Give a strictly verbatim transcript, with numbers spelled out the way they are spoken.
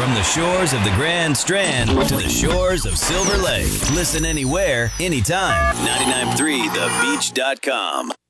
From the shores of the Grand Strand to the shores of Silver Lake. Listen anywhere, anytime. ninety-nine point three the beach dot com.